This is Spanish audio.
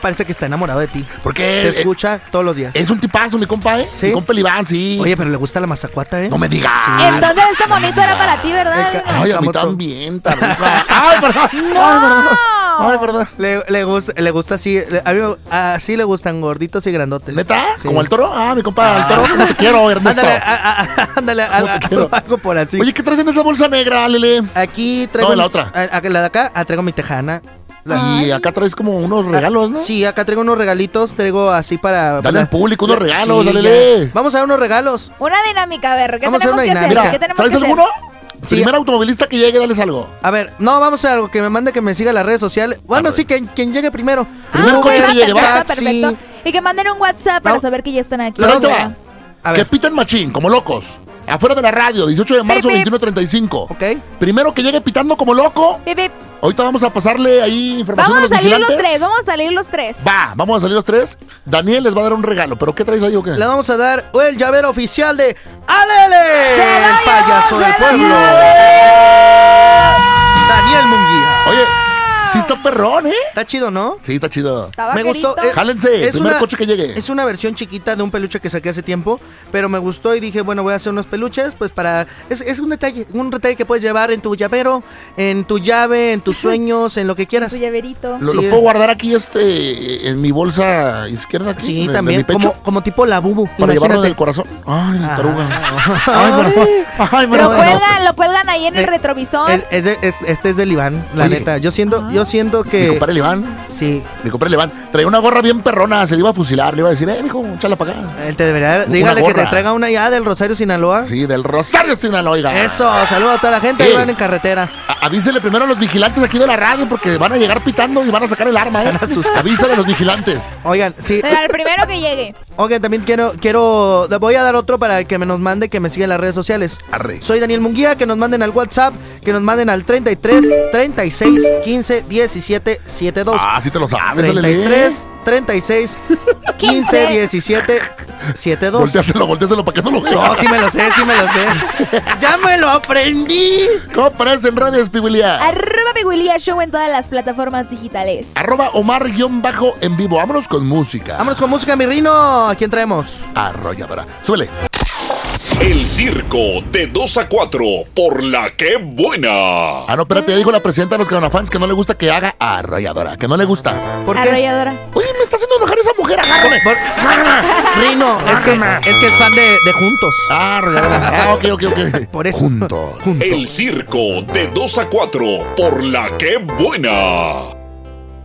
parece que está enamorado de ti. Porque Te escucha todos los días. es un tipazo, mi compa, ¿eh? ¿Sí? Mi compa el Iván, sí. Oye, pero le gusta la mazacuata, ¿eh? No me digas. Sí. Entonces este monito era para ti, ¿verdad? Ay, a mí Camoto. también, perrita. Ay, perdón. Ay, perdón. Le gusta así. A mí así le gustan gorditos y grandotes. ¿Neta? Sí. ¿Como el toro? Ah, mi compa, el toro. ¿Cómo te quiero, Ernesto? Ándale, ¿Cómo te quiero? algo por así. Oye, ¿qué traes en esa bolsa negra, Lele? Aquí traigo. No, la otra. La de acá, traigo mi tejana. Y acá traes como unos regalos, ¿no? Sí, acá traigo unos regalitos. Traigo así para. Dale al público unos regalos, Sí, Lele. ya. Vamos a dar unos regalos. Una dinámica, a ver, ¿qué Vamos a hacer tenemos que una hacer? dinámica. ¿Qué Mira, tenemos ¿traes que hacer? alguno? Sí. Primer automovilista que llegue, dales algo. A ver, no, vamos a algo que me mande que me siga en las redes sociales. Bueno, ver. sí, quien llegue primero. Primer coche que llegue, va. Perfecto. Sí. Y que manden un WhatsApp para No. saber que ya están aquí. Pero ahí te ¿verdad? va. A Que ver, piten machín, como locos. Afuera de la radio, 18 de marzo, Pip, pip. 21:35. ok. Primero que llegue pitando como loco. Pip, pip. Ahorita vamos a pasarle ahí información Vamos a a los salir vigilantes. los tres, vamos a salir los tres. Va, vamos a salir los tres. Daniel les va a dar un regalo. ¿Pero qué traes ahí o qué? Le vamos a dar el llavero oficial de Alele, ¡Se lo el payaso llevó, del se lo pueblo. Daniel Munguía. Oye, sí está perrón, ¿eh? Está chido, ¿no? Sí, está chido. Estaba Me gustó. querido. Jálense, primer coche que llegue. Es una versión chiquita de un peluche que saqué hace tiempo, pero me gustó y dije, bueno, voy a hacer unos peluches, pues para... Es un detalle que puedes llevar en tu llavero, en tu llave, en tus sueños, en lo que quieras. Tu llaverito. Lo Sí. puedo guardar aquí en mi bolsa izquierda. Aquí, Sí, de también, mi pecho, como tipo la bubu. para llevarlo imagínate. del corazón. Ay, Ah. taruga. Ay, Ay. pero Lo cuelgan ahí en el Eh, retrovisor. Este es del Iván, la Oye. neta. Yo siento Mi que... compadre el Iván, Sí, mi compadre el Iván, traía una gorra bien perrona, se le iba a fusilar, le iba a decir, mijo, échala para acá. él te debería... Una Dígale que te gorra. traiga una ya del Rosario, Sinaloa. Sí, del Rosario Sinaloa, oiga. Eso, saludos a toda la gente, ahí van en carretera. Avísele primero a los vigilantes aquí de la radio porque van a llegar pitando y van a sacar el arma, Van a asustar. Avísale a los vigilantes. Oigan, sí. Pero al primero que llegue. Oigan, también quiero, le voy a dar otro para que me nos mande, que me siga en las redes sociales. Arre. Soy Daniel Munguía, que nos manden al WhatsApp, que nos manden al 33 36 15 17 72. Ah, sí te lo sabes, dale, 33 36 15 17 72. Volteáselo para que no lo vean. No, sí me lo sé. ¡Ya me lo aprendí! ¿Cómo aparece en redes, Piguilia? Arroba Piguilia Show en todas las plataformas digitales. @Omar_en vivo. Vámonos con música. Vámonos con música, mi Rino. ¿A quién traemos? Arrolladora. Súbele. El circo de 2 a 4 por la que buena. Ah, no, espérate, ya dijo la presidenta de los canafans que no le gusta que haga arrolladora. Que no le gusta. ¿Por qué? Arrolladora. Oye, me está haciendo enojar esa mujer, agárrame. Rino, es que es fan de Juntos. Ah, arrolladora. Ah, ok. Por eso. Juntos. El circo de 2 a 4 por la que buena.